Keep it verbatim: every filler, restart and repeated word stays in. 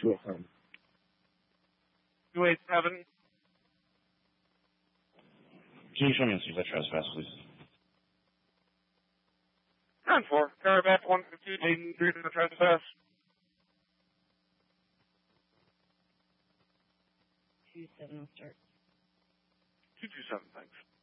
to affirm. two eight seven. Can you show me and see if I trespass, please? nine four. Caravan one fifty, Dayton, three to the trespass. Two seven will start. two two seven, thanks.